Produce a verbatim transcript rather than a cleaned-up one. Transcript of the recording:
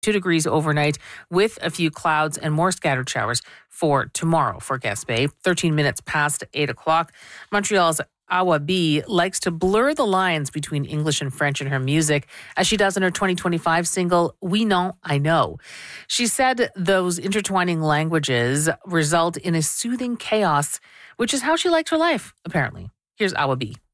two degrees overnight with a few clouds and more scattered showers for tomorrow for Gaspé. thirteen minutes past eight o'clock. Montreal's Awa B likes to blur the lines between English and French in her music, as she does in her twenty twenty-five single, Oui Non, I Know. She said those intertwining languages result in a soothing chaos, which is how she liked her life, apparently. Here's Awa B.